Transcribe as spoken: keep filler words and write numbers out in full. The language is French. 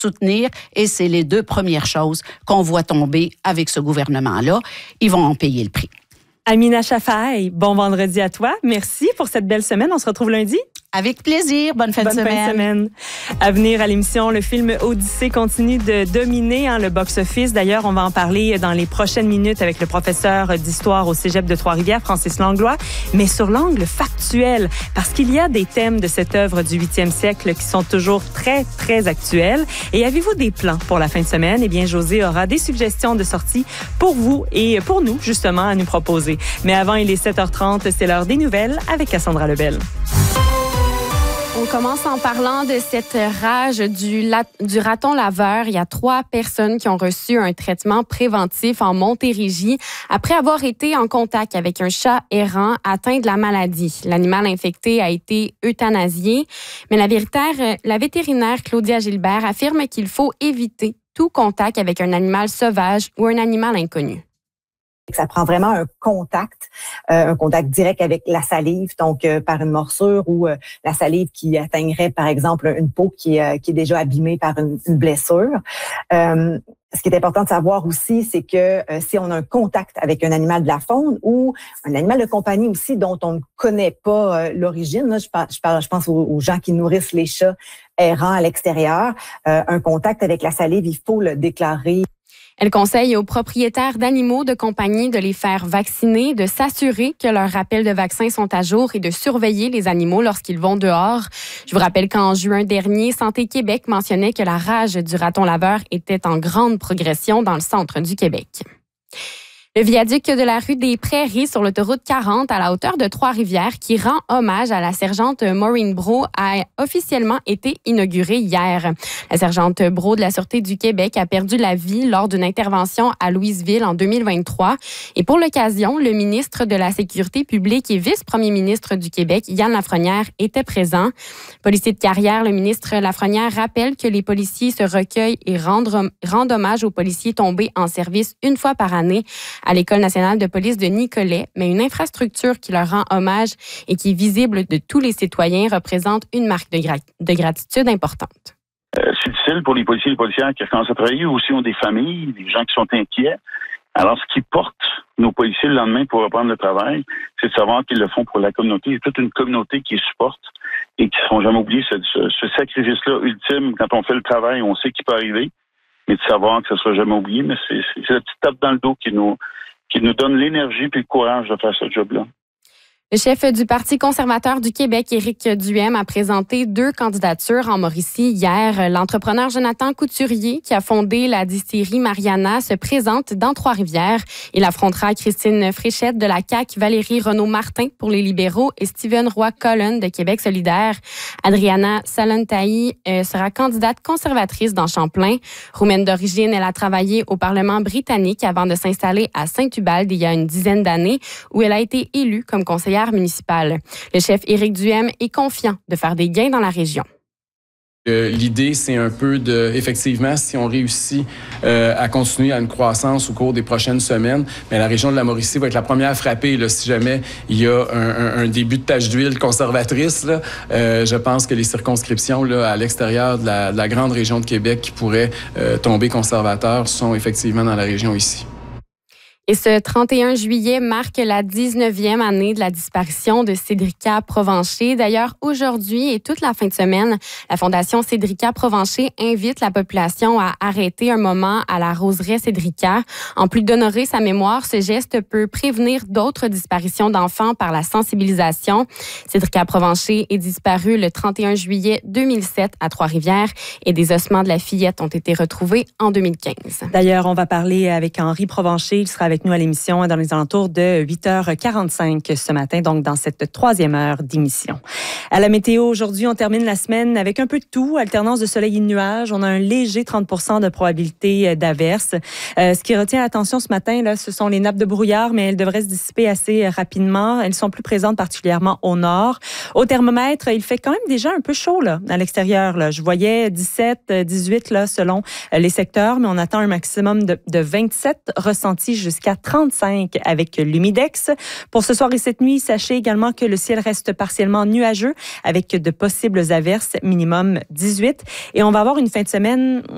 soutenir et c'est les deux premières choses qu'on voit tomber avec ce gouvernement-là. Ils vont en payer le prix. Amina Chafaï, bon vendredi à toi. Merci pour cette belle semaine. On se retrouve lundi. Avec plaisir. Bonne fin Bonne de semaine. Fin de semaine. À venir à l'émission, le film Odyssée continue de dominer hein, le box-office. D'ailleurs, on va en parler dans les prochaines minutes avec le professeur d'histoire au Cégep de Trois-Rivières, Francis Langlois, mais sur l'angle factuel, parce qu'il y a des thèmes de cette œuvre du huitième siècle qui sont toujours très, très actuels. Et avez-vous des plans pour la fin de semaine? Eh bien, José aura des suggestions de sortie pour vous et pour nous, justement, à nous proposer. Mais avant, il est sept heures trente, c'est l'heure des nouvelles avec Cassandra Lebel. On commence en parlant de cette rage du, la, du raton laveur. Il y a trois personnes qui ont reçu un traitement préventif en Montérégie après avoir été en contact avec un chat errant atteint de la maladie. L'animal infecté a été euthanasié, mais la vétérinaire, la vétérinaire Claudia Gilbert affirme qu'il faut éviter tout contact avec un animal sauvage ou un animal inconnu. Ça prend vraiment un contact, euh, un contact direct avec la salive, donc euh, par une morsure ou euh, la salive qui atteindrait, par exemple, une peau qui est, euh, qui est déjà abîmée par une, une blessure. Euh, ce qui est important de savoir aussi, c'est que euh, si on a un contact avec un animal de la faune ou un animal de compagnie aussi dont on ne connaît pas euh, l'origine, là, je, par, je, parle, je pense aux, aux gens qui nourrissent les chats errants à l'extérieur, euh, un contact avec la salive, il faut le déclarer. Elle conseille aux propriétaires d'animaux de compagnie de les faire vacciner, de s'assurer que leurs rappels de vaccins sont à jour et de surveiller les animaux lorsqu'ils vont dehors. Je vous rappelle qu'en juin dernier, Santé Québec mentionnait que la rage du raton laveur était en grande progression dans le centre du Québec. Le viaduc de la rue des Prairies sur l'autoroute quarante à la hauteur de Trois-Rivières qui rend hommage à la sergente Maureen Brault a officiellement été inauguré hier. La sergente Brault de la Sûreté du Québec a perdu la vie lors d'une intervention à Louisville en deux mille vingt-trois. Et pour l'occasion, le ministre de la Sécurité publique et vice-premier ministre du Québec, Yann Lafrenière, était présent. Policier de carrière, le ministre Lafrenière rappelle que les policiers se recueillent et rendent, rendent hommage aux policiers tombés en service une fois par année à l'École nationale de police de Nicolet, mais une infrastructure qui leur rend hommage et qui est visible de tous les citoyens représente une marque de, gra- de gratitude importante. Euh, c'est difficile pour les policiers et les policières qui recommencent à travailler, aussi ont des familles, des gens qui sont inquiets. Alors, ce qui porte nos policiers le lendemain pour reprendre le travail, c'est de savoir qu'ils le font pour la communauté. Il y a toute une communauté qui les supporte et qui ne seront jamais oubliés ce, ce, ce sacrifice-là ultime. Quand on fait le travail, on sait qu'il peut arriver. Mais de savoir que ça ne sera jamais oublié, mais c'est, c'est, c'est la petite tape dans le dos qui nous, qui nous donne l'énergie et le courage de faire ce job-là. Le chef du Parti conservateur du Québec, Éric Duhaime, a présenté deux candidatures en Mauricie hier. L'entrepreneur Jonathan Couturier, qui a fondé la distillerie Mariana, se présente dans Trois-Rivières. Il affrontera Christine Fréchette de la C A Q, Valérie Renaud-Martin pour les libéraux et Stephen Roy-Cullen de Québec solidaire. Adriana Salontaï euh, sera candidate conservatrice dans Champlain. Roumaine d'origine, elle a travaillé au Parlement britannique avant de s'installer à Saint-Ubalde il y a une dizaine d'années, où elle a été élue comme conseillère municipale. Le chef Éric Duhaime est confiant de faire des gains dans la région. Euh, l'idée, c'est un peu de, effectivement, si on réussit euh, à continuer à une croissance au cours des prochaines semaines, mais la région de la Mauricie va être la première frappée là, si jamais il y a un, un, un début de tache d'huile conservatrice. Là. Euh, je pense que les circonscriptions là, à l'extérieur de la, de la grande région de Québec qui pourraient euh, tomber conservateurs sont effectivement dans la région ici. Et ce trente et un juillet marque la dix-neuvième année de la disparition de Cédrica Provencher. D'ailleurs, aujourd'hui et toute la fin de semaine, la Fondation Cédrica Provencher invite la population à arrêter un moment à la roseraie Cédrica. En plus d'honorer sa mémoire, ce geste peut prévenir d'autres disparitions d'enfants par la sensibilisation. Cédrica Provencher est disparue le trente et un juillet deux mille sept à Trois-Rivières et des ossements de la fillette ont été retrouvés en deux mille quinze. D'ailleurs, on va parler avec Henri Provencher. Il sera avec nous à l'émission dans les alentours de huit heures quarante-cinq ce matin, donc dans cette troisième heure d'émission. À la météo, aujourd'hui, on termine la semaine avec un peu de tout, alternance de soleil et de nuages. On a un léger trente pour cent de probabilité d'averse. Euh, ce qui retient l'attention ce matin, là, ce sont les nappes de brouillard, mais elles devraient se dissiper assez rapidement. Elles sont plus présentes particulièrement au nord. Au thermomètre, il fait quand même déjà un peu chaud là, à l'extérieur. Là. Je voyais dix-sept, dix-huit là, selon les secteurs, mais on attend un maximum de, de vingt-sept ressentis jusqu'à trente-cinq avec l'humidex. Pour ce soir et cette nuit, sachez également que le ciel reste partiellement nuageux avec de possibles averses, minimum dix-huit. Et on va avoir une fin de semaine